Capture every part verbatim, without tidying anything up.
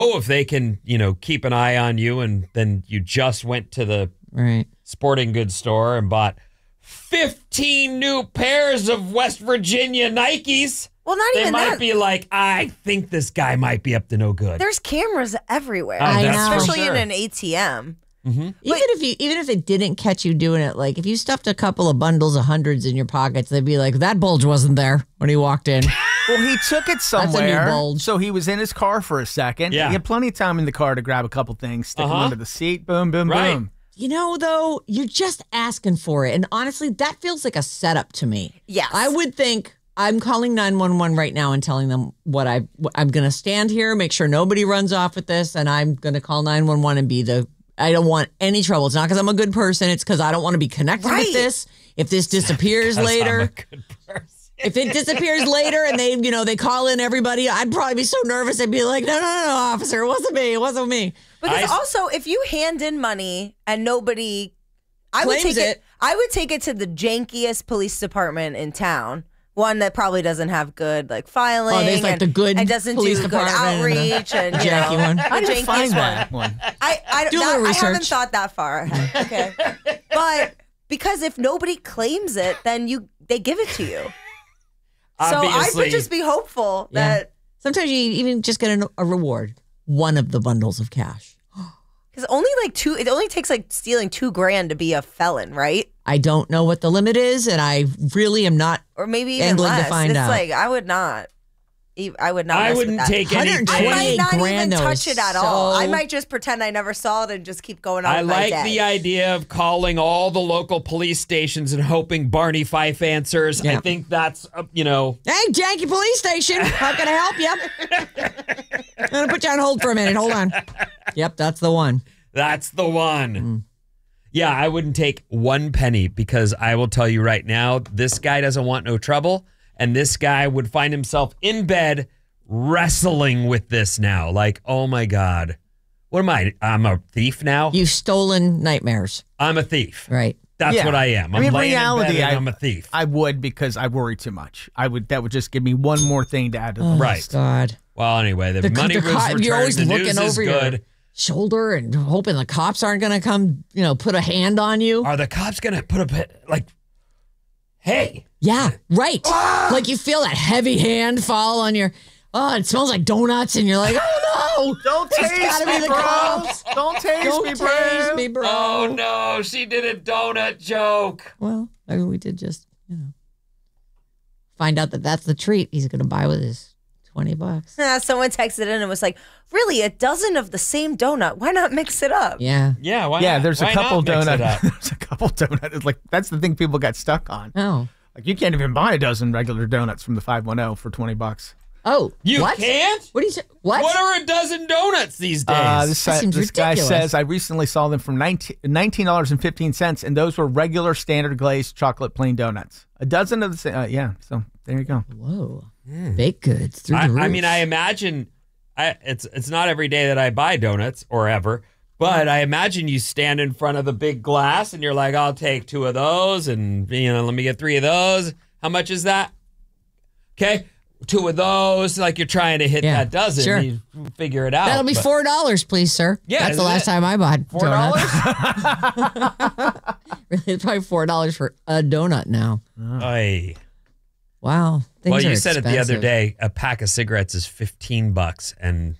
Oh, if they can, you know, keep an eye on you and then you just went to the right. sporting goods store and bought fifteen new pairs of West Virginia Nikes. Well, not they even might that. be like, I think this guy might be up to no good. There's cameras everywhere, Oh, I know. especially sure. in an A T M. Mm-hmm. Even if you, even if it didn't catch you doing it, like if you stuffed a couple of bundles of hundreds in your pockets, they'd be like, that bulge wasn't there when he walked in. Well, he took it somewhere, bulge. so he was in his car for a second. Yeah. He had plenty of time in the car to grab a couple things, stick them Uh-huh. under the seat, boom, boom, Right. boom. You know, though, you're just asking for it. And honestly, that feels like a setup to me. Yes. I would think I'm calling nine one one right now and telling them what I, what I'm going to stand here, make sure nobody runs off with this, and I'm going to call nine one one and be the, I don't want any trouble. It's not because I'm a good person. It's because I don't want to be connected Right. with this. If this disappears Because I'm later. a good person. If it disappears later and they, you know, they call in everybody, I'd probably be so nervous. I'd be like, no, no, no, no, officer, it wasn't me. It wasn't me. Because I- also, if you hand in money and nobody, I would Claims take it. it. I would take it to the jankiest police department in town. One that probably doesn't have good like filing. Oh, there's like and, the good and doesn't police do good department and the outreach and, you janky know, one. the How did you jankiest find one. that one? I I, Do a not, little I haven't research. thought that far ahead. Okay, but because if nobody claims it, then you they give it to you. So I Obviously. would just be hopeful Yeah. that Sometimes you even just get a, a reward, one of the bundles of cash. because only like two. It only takes like stealing two grand to be a felon, right? I don't know what the limit is, and I really am not. Or maybe even Angling to less. find it's out. like I would not. e- I would not. I mess with wouldn't that. take anything. I might not grand, even though, touch is it at all. so- I might just pretend I never saw it and just keep going on I with my like day. the idea of calling all the local police stations and hoping Barney Fife answers. Yeah. I think that's, uh, you know, Hey, janky police station, how can I help you? I'm gonna put you on hold for a minute. Hold on. Yep, that's the one. that's the one. Mm. Yeah, I wouldn't take one penny because I will tell you right now, this guy doesn't want no trouble. And this guy would find himself in bed wrestling with this now. Like, oh my God, what am I? I'm a thief now? You've stolen nightmares, I'm a thief. right? That's Yeah. what I am. I I'm mean, laying in reality, bed and I- I'm a thief. I would because I worry too much. I would. That would just give me one more thing to add to the Oh, Right. list. God. Well, anyway, the, The- money the was co- returned. you're always the looking news over is your good. shoulder and hoping the cops aren't going to come, you know, put a hand on you. Are the cops going to put a bit, like, hey, Yeah, right. Like you feel that heavy hand fall on your, oh, it smells like donuts and you're like, oh no. Don't It's taste gotta be me, the bro. cops. Don't taste Don't me, bro. taste me, bro. oh no, she did a donut joke. Well, I mean, we did just, you know, find out that that's the treat he's going to buy with his twenty bucks. Yeah, someone texted in and was like, "Really, a dozen of the same donut? Why not mix it up?" Yeah. Yeah, why Yeah, not? there's a Why couple not mix it donut. up? There's a couple donut. It's like that's the thing people got stuck on. Oh. Like you can't even buy a dozen regular donuts from the five one zero for twenty bucks. Oh. You what? can't? What do you say? What? What are a dozen donuts these days? Uh, this That guy, seems this guy ridiculous. says I recently saw them for nineteen dollars and fifteen cents, and those were regular standard glazed chocolate plain donuts. A dozen of the same. Uh, yeah, so there you go. Whoa. Baked goods through I, the roof. I mean, I imagine I, it's it's not every day that I buy donuts or ever, but I imagine you stand in front of the big glass and you're like, I'll take two of those and, you know, let me get three of those. How much is that? Okay. Two of those, like you're trying to hit Yeah, that dozen. sure. You figure it out. That'll be but- four dollars, please, sir. Yeah, That's the isn't last it? time I bought Four donuts. dollars? Really, it's probably four dollars for a donut now. Oy. Wow. Things Well, are you said it the other expensive. day. A pack of cigarettes is fifteen bucks, and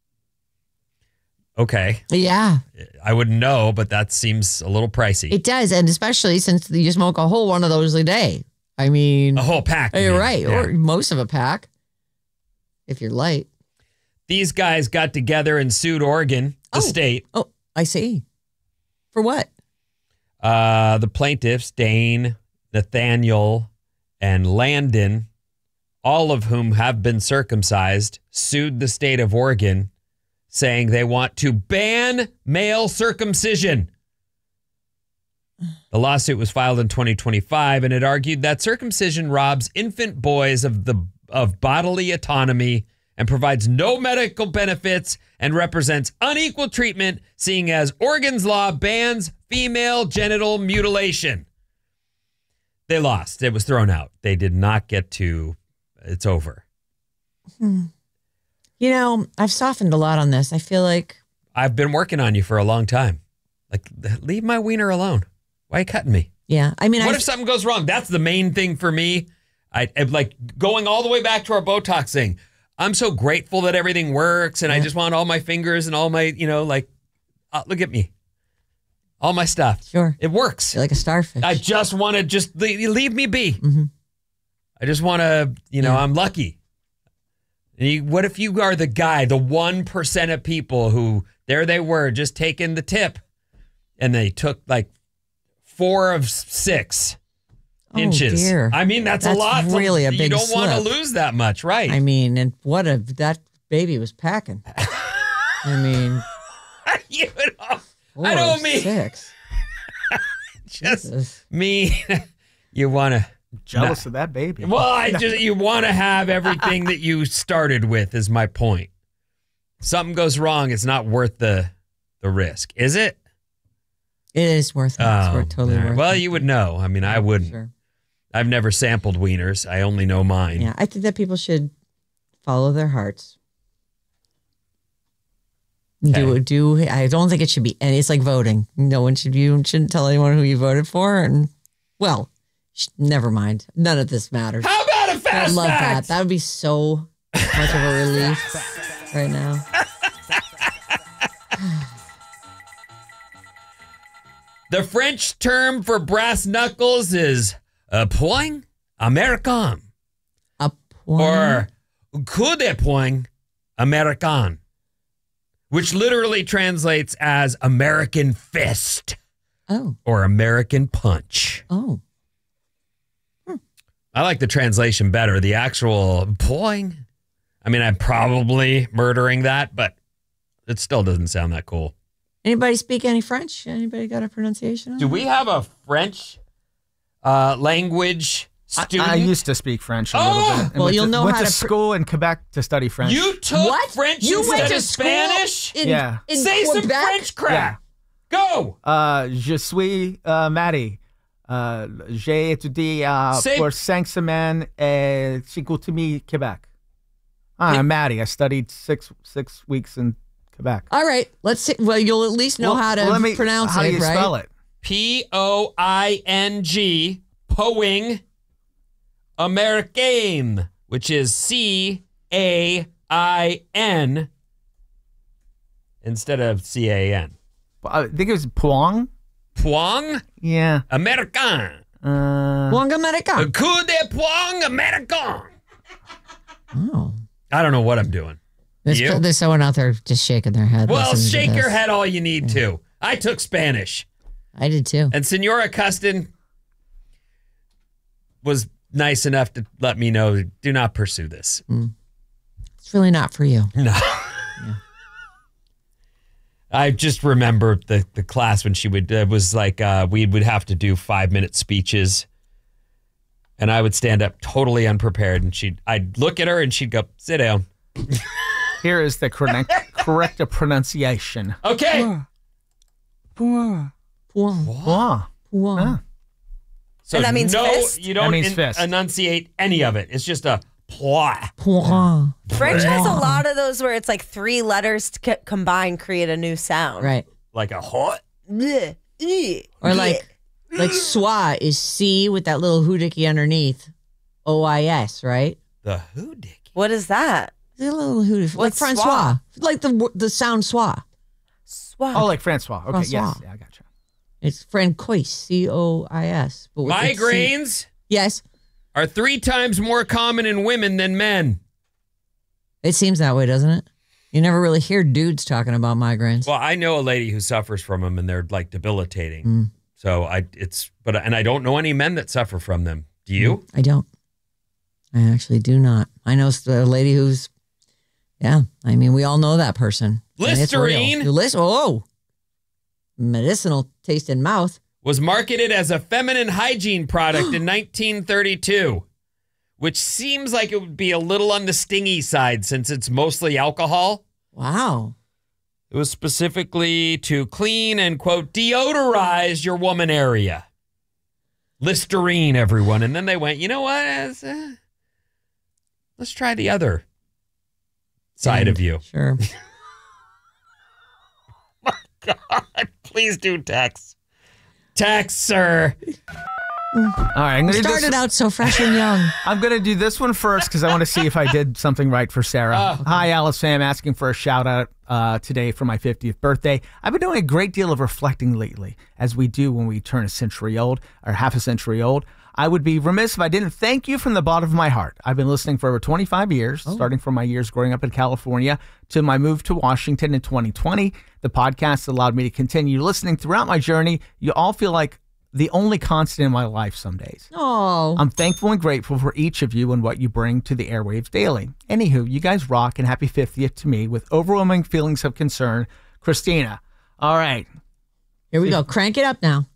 okay, Yeah, I wouldn't know, but that seems a little pricey. it does, and especially since you smoke a whole one of those a day. I mean, a whole pack. you you're mean. right, Yeah. or most of a pack if you're light. These guys got together and sued Oregon, the Oh. state. Oh, I see. For what? Uh, the plaintiffs, Dane, Nathaniel, and Landon, all of whom have been circumcised, sued the state of Oregon, saying they want to ban male circumcision. The lawsuit was filed in twenty twenty-five, and it argued that circumcision robs infant boys of the of bodily autonomy and provides no medical benefits and represents unequal treatment, seeing as Oregon's law bans female genital mutilation. They lost. It was thrown out. They did not get to, it's over. You know, I've softened a lot on this. I feel like I've been working on you for a long time. Like, leave my wiener alone. Why are you cutting me? yeah. I mean, What I if something goes wrong? That's the main thing for me. I, I like going all the way back to our Botox thing. I'm so grateful that everything works, and I just want all my fingers and all my, you know, like, uh, look at me. All my stuff. Sure. It works. You're like a starfish. I just want to just leave, leave me be. Mm-hmm. I just want to, you know, Yeah. I'm lucky. And you, what if you are the guy, the one percent of people who, there they were, just taking the tip, and they took like four of six Oh, inches. dear. I mean, that's, That's a lot. to- really a You big don't want to slip. lose that much, right? I mean, and what if that baby was packing? I mean, you know, four I don't or mean six. just Jesus. me. You want to. Jealous of that baby. Well, I just you want to have everything that you started with is my point. Something goes wrong, it's not worth the the risk, is it? It is worth it. It's worth, totally all right. worth Well, it. you would know. I mean, I wouldn't. Sure. I've never sampled wieners. I only know mine. Yeah, I think that people should follow their hearts. Do Okay. do. I don't think it should be any. It's like voting. No one should. You shouldn't tell anyone who you voted for. And well, sh- never mind. None of this matters. How about a I fast love that. fact? That would be so much of a relief right now. The French term for brass knuckles is uh, poing américain A point. or coup de poing américain, which literally translates as American fist oh or American punch. oh. I like the translation better. The actual poing. I mean, I'm probably murdering that, but it still doesn't sound that cool. Anybody speak any French? Anybody got a pronunciation on Do it? we have a French uh, language I, student? I used to speak French a Oh! little bit. and Well, went you'll to, know went how to to pr- school in Quebec to study French. You took What? French You instead went to of school Spanish? in, Yeah. in Say some Quebec? French crap. Go. Uh, je suis uh, Maddie. Uh, j'ai étudié uh, Say- pour cinq semaines at Chicoutimi, Quebec. Ah, I'm Maddie. I studied six six weeks in Quebec. All right, let's see. Well, you'll at least know Well, how to well, let me- pronounce how it, do you right? spell it? P O I N G, poing Americain, which is C A I N instead of C A N. I think it was Puang. Poing Yeah. Americain. Uh, Wong America. Coup de poing Americain. Oh. I don't know what I'm doing. There's, You? there's someone out there just shaking their head. Well, listening to shake your this. head all you need to. I took Spanish. I did too. And Senora Custon was nice enough to let me know, do not pursue this. It's really not for you. No. I just remember the, the class when she would, it was like uh, we would have to do five minute speeches. And I would stand up totally unprepared. And she'd, I'd look at her and she'd go, sit down. here is the correct, correct pronunciation. Okay. Puang. Puang. Puang. So And that means no, fist? you don't That means en- fist. enunciate any of it. It's just a ploy. Puang. French has a lot of those where it's like three letters to c- combine create a new sound. Right. Like a hot. Bleh, bleh, Or bleh. like, like swa is C with that little hoodiki underneath. O I S, right? The who dick. What is that? The little hoodie. Like What's Francois. swa? Like the wo- the sound swa. Swap. Oh, like Francois. Okay, yes. Francois. Yeah, I gotcha. It's Francois. C O I S. But with the C- Migraines Yes. are three times more common in women than men. It seems that way, doesn't it? You never really hear dudes talking about migraines. Well, I know a lady who suffers from them, and they're like debilitating. Mm. So I, it's, but and I don't know any men that suffer from them. Do you? I don't. I actually do not. I know a lady who's, yeah. I mean, we all know that person. And it's real. Listerine? You listen. Oh, medicinal taste in mouth. Was marketed as a feminine hygiene product in nineteen thirty-two, which seems like it would be a little on the stingy side since it's mostly alcohol. Wow. It was specifically to clean and, quote, deodorize your woman area. Listerine, everyone. And then they went, you know what? Let's, uh, let's try the other side of you. Sure. God, please do text. Text, sir. All right, I'm gonna do Started this. out so fresh and young. I'm going to do this one first because I want to see if I did something right for Sarah. Oh. Hi, Alice Sam, asking for a shout out uh, today for my fiftieth birthday. I've been doing a great deal of reflecting lately, as we do when we turn a century old or half a century old. I would be remiss if I didn't thank you from the bottom of my heart. I've been listening for over twenty-five years, Oh. starting from my years growing up in California to my move to Washington in twenty twenty. The podcast allowed me to continue listening throughout my journey. You all feel like the only constant in my life some days. Oh. I'm thankful and grateful for each of you and what you bring to the airwaves daily. Anywho, you guys rock, and happy fiftieth to me with overwhelming feelings of concern. Christina. All right. Here we go. Crank it up now.